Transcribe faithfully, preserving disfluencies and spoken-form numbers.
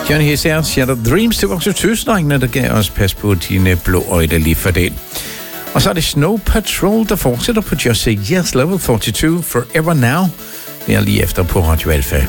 Johnny Hesser, Shattered Dreams. Det var også tøsdrengene, der gav os pas på dine blå øjne lige for det. Og så er det Snow Patrol, der fortsætter på Just Say Yes, Level fireogfyrre, Forever Now. Det er lige efter på Radio Alfa.